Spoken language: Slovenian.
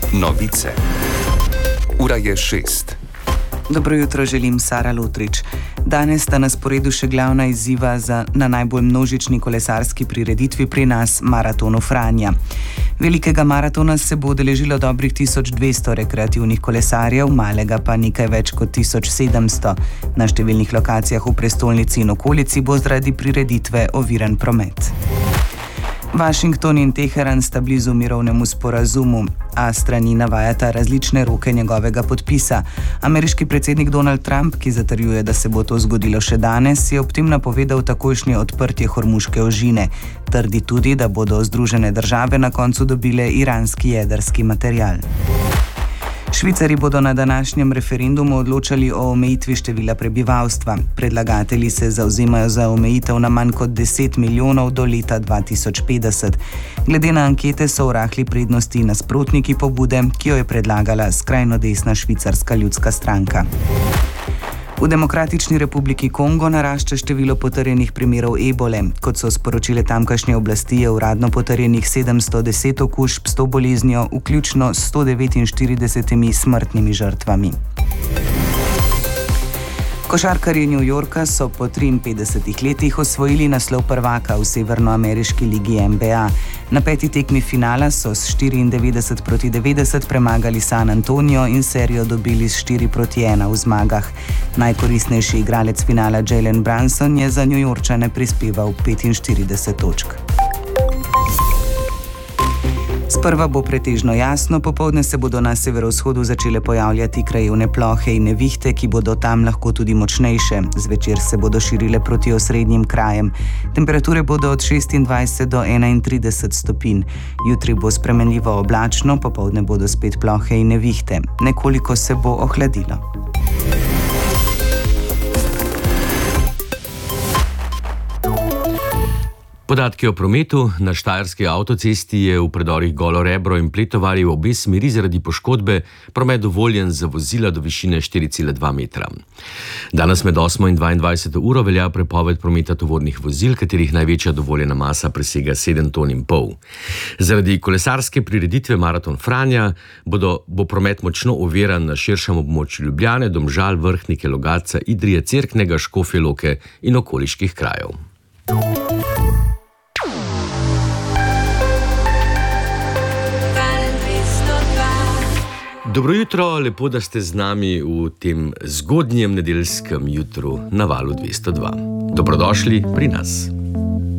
Novice. Ura je 6. Dobro jutro, želim Sara Lotrič. Danes sta na sporedu še glavna izziva na najbolj množični kolesarski prireditvi pri nas, Maratonu Franja. Velikega maratona se bo udeležilo dobrih 1200 rekreativnih kolesarjev, malega pa nekaj več kot 1700. Na številnih lokacijah v prestolnici in okolici bo zaradi prireditve oviran promet. Washington in Teheran sta blizu mirovnemu sporazumu, a strani navajata različne roke njegovega podpisa. Ameriški predsednik Donald Trump, ki zatrjuje, da se bo to zgodilo še danes, je ob tem napovedal takojšnje odprtje Hormuške ožine. Trdi tudi, da bodo Združene države na koncu dobile iranski jedrski material. Švicari bodo na današnjem referendumu odločali o omejitvi števila prebivalstva. Predlagatelji se zavzemajo za omejitev na manj kot 10 milijonov do leta 2050. Glede na ankete so v rahli prednosti nasprotniki pobude, ki jo je predlagala skrajno desna švicarska ljudska stranka. V Demokratični republiki Kongo narašča število potrjenih primerov ebole. Kot so sporočile tamkajšnje oblasti, je uradno potrjenih 710 okužb s to boleznijo, vključno s 149 smrtnimi žrtvami. Košarkarji New Yorka so po 53 letih osvojili naslov prvaka v severnoameriški ligi NBA. Na 5. tekmi finala so s 94-90 premagali San Antonio in serijo dobili s 4-1 v zmagah. Najkoristnejši igralec finala Jalen Brunson je za New Yorkčane prispeval 45 točk. Sprva bo pretežno jasno, popoldne se bodo na severovzhodu začele pojavljati krajevne plohe in nevihte, ki bodo tam lahko tudi močnejše. Zvečer se bodo širile proti osrednjim krajem. Temperature bodo od 26 do 31 stopinj. Jutri bo spremenljivo oblačno, popoldne bodo spet plohe in nevihte. Nekoliko se bo ohladilo. Podatki o prometu. Na štajerski avtocesti je v predorih Golo Rebro in Pletovarji v obe smeri zaradi poškodbe promet dovoljen za vozila do višine 4,2 metra. Danes med 8 in 22 uro velja prepoved prometa tovornih vozil, katerih največja dovoljena masa presega 7,5 ton. Zaradi kolesarske prireditve Maraton Franja bo promet močno oviran na širšem območju Ljubljane, Domžal, Vrhnike, Logatca, Idrije, Cerknega, Škofje Loke in okoliških krajev. Dobro jutro, lepo, da ste z nami v tem zgodnjem nedeljskem jutru na Valu 202. Dobrodošli pri nas.